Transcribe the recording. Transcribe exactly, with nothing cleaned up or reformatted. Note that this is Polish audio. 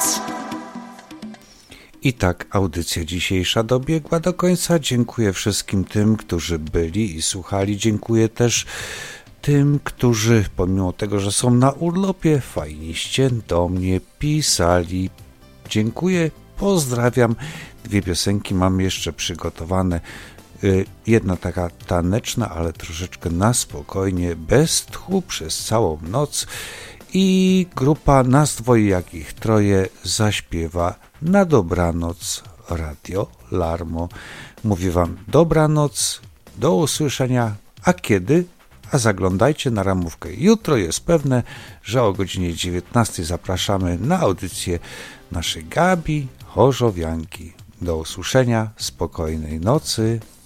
Dobranoc. I tak audycja dzisiejsza dobiegła do końca. Dziękuję wszystkim tym, którzy byli i słuchali. Dziękuję też tym, którzy pomimo tego, że są na urlopie, fajniście do mnie pisali. Dziękuję, pozdrawiam. Dwie piosenki mam jeszcze przygotowane. Jedna taka taneczna, ale troszeczkę na spokojnie, bez tchu przez całą noc. I grupa Nas dwoje, jak ich troje zaśpiewa na dobranoc Radio Larmo. Mówię wam dobranoc, do usłyszenia, a kiedy? A zaglądajcie na ramówkę. Jutro jest pewne, że o godzinie dziewiętnastej zapraszamy na audycję naszej Gabi Chorzowianki. Do usłyszenia, spokojnej nocy.